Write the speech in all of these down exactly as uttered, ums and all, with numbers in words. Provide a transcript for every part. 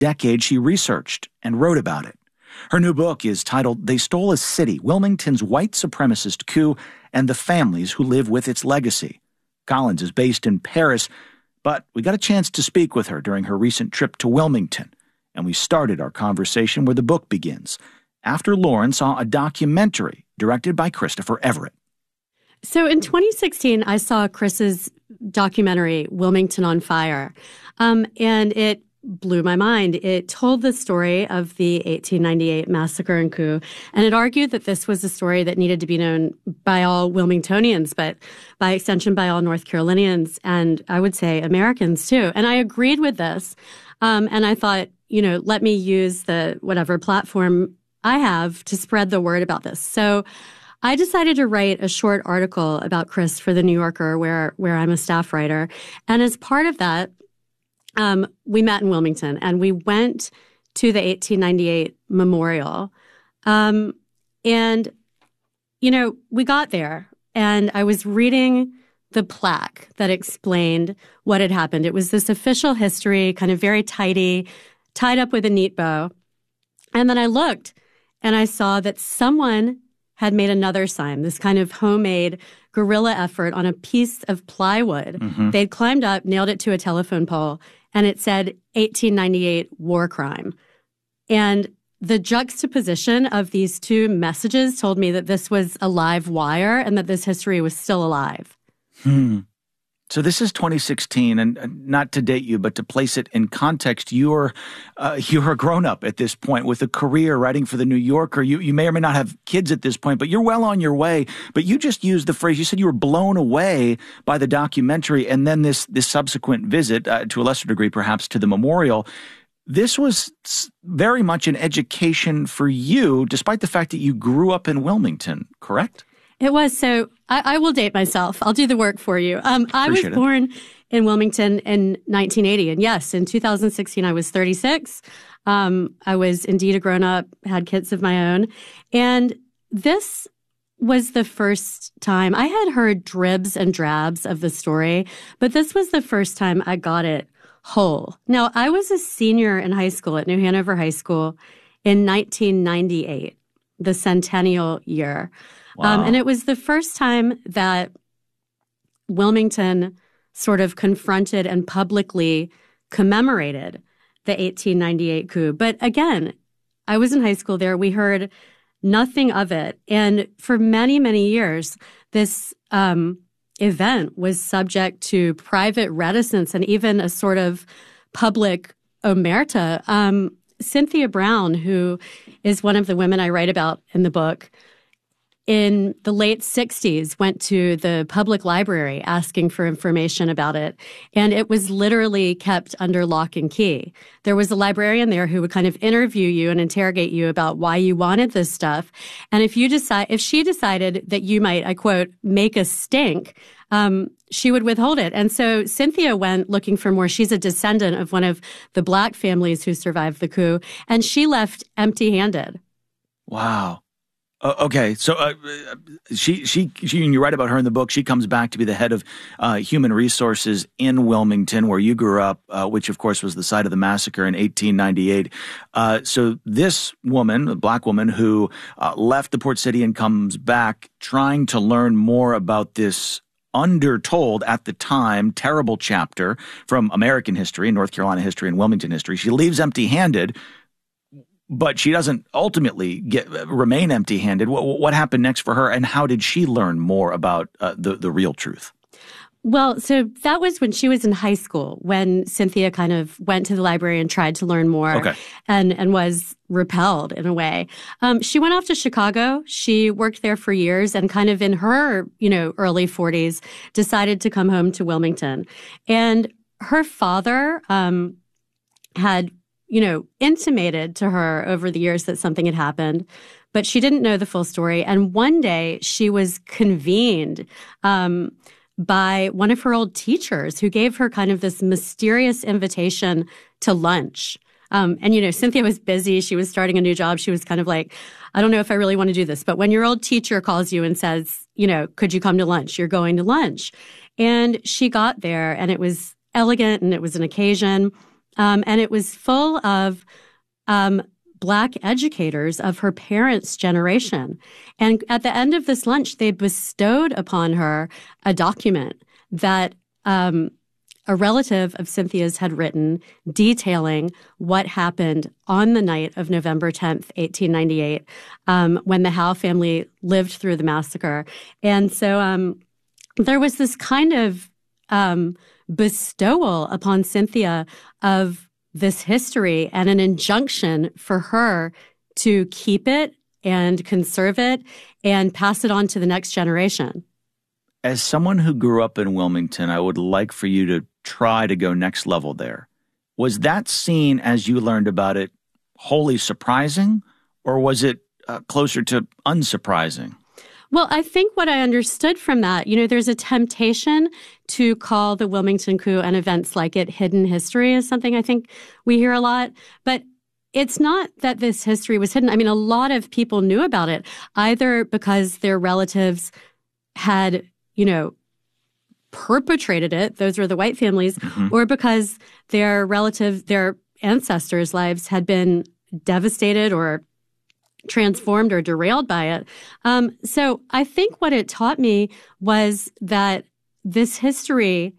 decade, she researched and wrote about it. Her new book is titled They Stole a City, Wilmington's White Supremacist Coup and the Families Who Live with Its Legacy. Collins is based in Paris, but we got a chance to speak with her during her recent trip to Wilmington, and we started our conversation where the book begins, after Lauren saw a documentary directed by Christopher Everett. So in twenty sixteen, I saw Chris's documentary, Wilmington on Fire, um, and it blew my mind. It told the story of the eighteen ninety-eight massacre and coup, and it argued that this was a story that needed to be known by all Wilmingtonians, but by extension by all North Carolinians, and I would say Americans too. And I agreed with this, um, and I thought, you know, let me use the whatever platform I have to spread the word about this. So I decided to write a short article about Chris for The New Yorker, where where I'm a staff writer. And as part of that, um, we met in Wilmington, and we went to the eighteen ninety-eight memorial. Um, and, you know, we got there, and I was reading the plaque that explained what had happened. It was this official history, kind of very tidy, tied up with a neat bow. And then I looked, and I saw that someone had made another sign, this kind of homemade guerrilla effort on a piece of plywood. Mm-hmm. They'd climbed up, nailed it to a telephone pole, and it said eighteen ninety-eight war crime. And the juxtaposition of these two messages told me that this was a live wire and that this history was still alive. Hmm. So this is twenty sixteen, and not to date you, but to place it in context, you're uh, you're a grown-up at this point with a career writing for The New Yorker. You you may or may not have kids at this point, but you're well on your way. But you just used the phrase, you said you were blown away by the documentary and then this, this subsequent visit, uh, to a lesser degree perhaps, to the memorial. This was very much an education for you, despite the fact that you grew up in Wilmington, correct? It was. So I, I will date myself. I'll do the work for you. Um, I was Appreciate it. born in Wilmington in nineteen eighty. And yes, in two thousand sixteen, I was thirty-six. Um, I was indeed a grown-up, had kids of my own. And this was the first time I had heard dribs and drabs of the story, but this was the first time I got it whole. Now, I was a senior in high school at New Hanover High School in nineteen ninety-eight, the centennial year. Wow. Um, and it was the first time that Wilmington sort of confronted and publicly commemorated the eighteen ninety-eight coup. But again, I was in high school there. We heard nothing of it. And for many, many years, this um, event was subject to private reticence and even a sort of public omerta. Um, Cynthia Brown, who is one of the women I write about in the book, in the late sixties, went to the public library asking for information about it. And it was literally kept under lock and key. There was a librarian there who would kind of interview you and interrogate you about why you wanted this stuff. And if you decide, if she decided that you might, I quote, make a stink, um, she would withhold it. And so Cynthia went looking for more. She's a descendant of one of the black families who survived the coup. And she left empty-handed. Wow. Uh, okay, so uh, she, she, she, and you write about her in the book, she comes back to be the head of uh, human resources in Wilmington, where you grew up, uh, which, of course, was the site of the massacre in eighteen ninety-eight. Uh, so this woman, a black woman who uh, left the port city and comes back trying to learn more about this undertold at the time terrible chapter from American history, North Carolina history, and Wilmington history. She leaves empty-handed. But she doesn't ultimately get remain empty-handed. What, what happened next for her, and how did she learn more about uh, the, the real truth? Well, so that was when she was in high school, when Cynthia kind of went to the library and tried to learn more, okay. and, and was repelled in a way. Um, she went off to Chicago. She worked there for years, and kind of in her, you know, early forties, decided to come home to Wilmington. And her father um, had you know, intimated to her over the years that something had happened, but she didn't know the full story. And one day she was convened um, by one of her old teachers who gave her kind of this mysterious invitation to lunch. Um, and, you know, Cynthia was busy. She was starting a new job. She was kind of like, I don't know if I really want to do this. But when your old teacher calls you and says, you know, could you come to lunch? You're going to lunch. And she got there, and it was elegant, and it was an occasion. Um, and it was full of um, Black educators of her parents' generation. And at the end of this lunch, they bestowed upon her a document that um, a relative of Cynthia's had written detailing what happened on the night of November tenth, eighteen ninety-eight, um, when the Howe family lived through the massacre. And so um, there was this kind of um, bestowal upon Cynthia of this history and an injunction for her to keep it and conserve it and pass it on to the next generation. As someone who grew up in Wilmington, I would like for you to try to go next level there. Was that scene, as you learned about it, wholly surprising, or was it uh, closer to unsurprising? Well, I think what I understood from that, you know, there's a temptation to call the Wilmington coup and events like it hidden history is something I think we hear a lot. But it's not that this history was hidden. I mean, a lot of people knew about it, either because their relatives had, you know, perpetrated it, those were the white families, mm-hmm. or because their relatives, their ancestors' lives had been devastated or transformed or derailed by it. Um, so I think what it taught me was that this history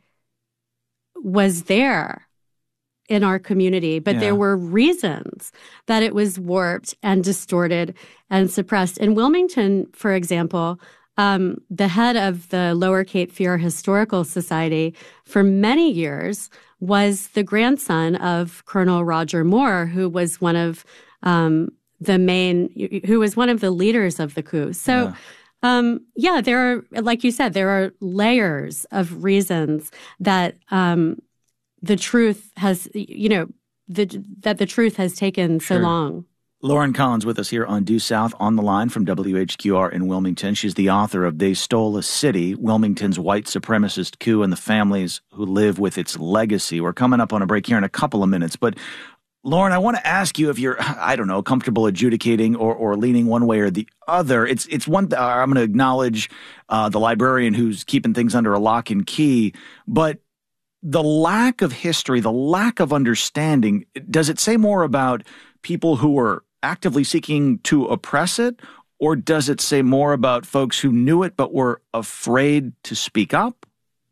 was there in our community, but yeah. there were reasons that it was warped and distorted and suppressed. In Wilmington, for example, um, the head of the Lower Cape Fear Historical Society for many years was the grandson of Colonel Roger Moore, who was one of um, the main, who was one of the leaders of the coup. So, yeah. Um, yeah, there are, like you said, there are layers of reasons that um, the truth has, you know, the, that the truth has taken sure. so long. Lauren Collins with us here on Due South on the line from W H Q R in Wilmington. She's the author of They Stole a City, Wilmington's White Supremacist Coup and the Families Who Live with Its Legacy. We're coming up on a break here in a couple of minutes, but Lauren, I want to ask you if you're, I don't know, comfortable adjudicating or, or leaning one way or the other. It's it's one. Th- I'm going to acknowledge uh, the librarian who's keeping things under a lock and key, but the lack of history, the lack of understanding, does it say more about people who were actively seeking to oppress it, or does it say more about folks who knew it but were afraid to speak up?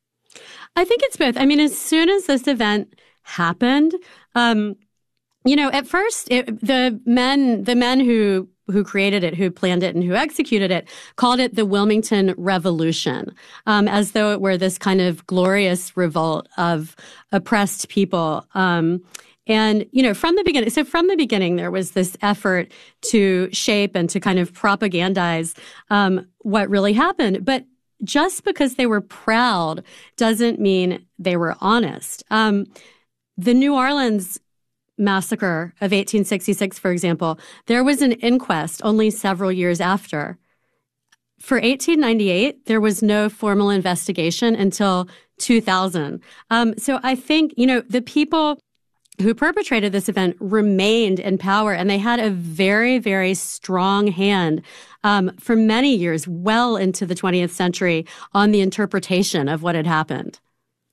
I think it's both. I mean, as soon as this event happened, um, you know, at first, it, the men, the men who who created it, who planned it, and who executed it, called it the Wilmington Revolution, um, as though it were this kind of glorious revolt of oppressed people. Um, and, you know, from the beginning, so from the beginning, there was this effort to shape and to kind of propagandize um, what really happened. But just because they were proud doesn't mean they were honest. Um, the New Orleans massacre of eighteen sixty-six, for example, there was an inquest only several years after. For eighteen ninety-eight, there was no formal investigation until two thousand. Um, so I think, you know, the people who perpetrated this event remained in power, and they had a very, very strong hand um, for many years, well into the twentieth century, on the interpretation of what had happened.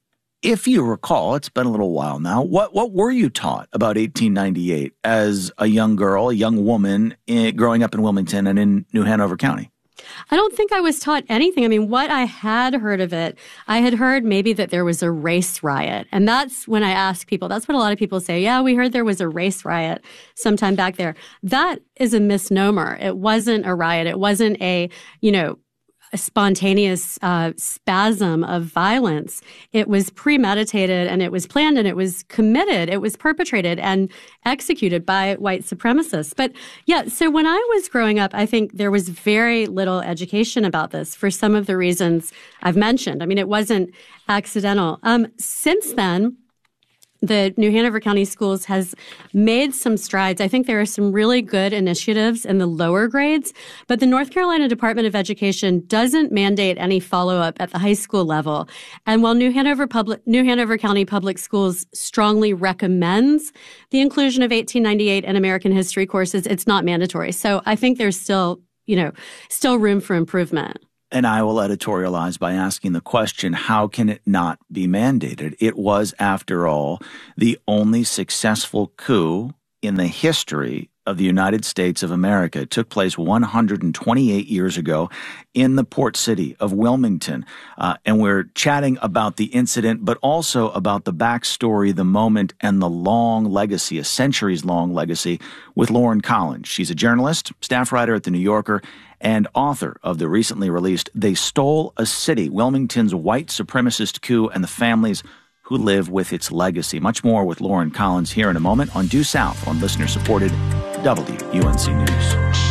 If you recall, it's been a little while now, what what were you taught about eighteen ninety-eight as a young girl, a young woman in, growing up in Wilmington and in New Hanover County? I don't think I was taught anything. I mean, what I had heard of it, I had heard maybe that there was a race riot. And that's when I ask people, that's what a lot of people say. Yeah, we heard there was a race riot sometime back there. That is a misnomer. It wasn't a riot. It wasn't a, you know, a spontaneous uh, spasm of violence. It was premeditated, and it was planned, and it was committed. It was perpetrated and executed by white supremacists. But yeah, so when I was growing up, I think there was very little education about this for some of the reasons I've mentioned. I mean, it wasn't accidental. Um, since then, the New Hanover County Schools has made some strides. I think there are some really good initiatives in the lower grades, but the North Carolina Department of Education doesn't mandate any follow-up at the high school level. And while New Hanover Public, New Hanover County Public Schools strongly recommends the inclusion of eighteen ninety-eight in American history courses, it's not mandatory. So I think there's still, you know, still room for improvement. And I will editorialize by asking the question, how can it not be mandated? It was, after all, the only successful coup in the history of the United States of America. It took place one hundred twenty-eight years ago in the port city of Wilmington. Uh, and we're chatting about the incident, but also about the backstory, the moment, and the long legacy, a centuries-long legacy, with Lauren Collins. She's a journalist, staff writer at The New Yorker, and author of the recently released They Stole a City, Wilmington's White Supremacist Coup and the Families Who Live with Its Legacy. Much more with Lauren Collins here in a moment on Due South on listener-supported W U N C News.